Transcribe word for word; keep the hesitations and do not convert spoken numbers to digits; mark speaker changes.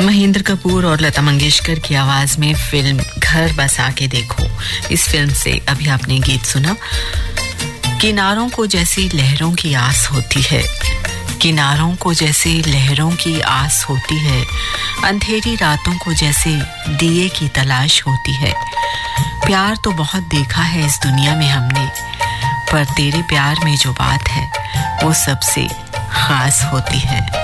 Speaker 1: महेंद्र कपूर और लता मंगेशकर की आवाज में फिल्म घर बसा के देखो। इस फिल्म से अभी आपने गीत सुना। किनारों को जैसी लहरों की आस होती है, किनारों को जैसे लहरों की आस होती है, अंधेरी रातों को जैसे दिए की तलाश होती है। प्यार तो बहुत देखा है इस दुनिया में हमने, पर तेरे प्यार में जो बात है वो सबसे खास होती है।